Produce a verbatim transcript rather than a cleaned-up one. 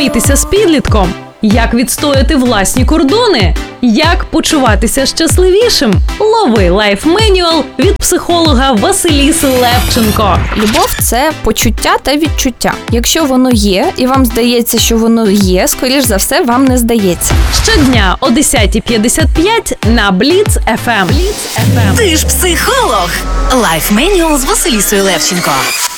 зустрітися з підлітком, як відстояти власні кордони, як почуватися щасливішим. Лови лайф-менюал від психолога Василіси Левченко. Любов – це почуття та відчуття. Якщо воно є, і вам здається, що воно є, скоріш за все, вам не здається. Щодня о десята п'ятдесят п'ять на Бліц еф ем. Ти ж психолог. Лайф-менюал з Василісою Левченко.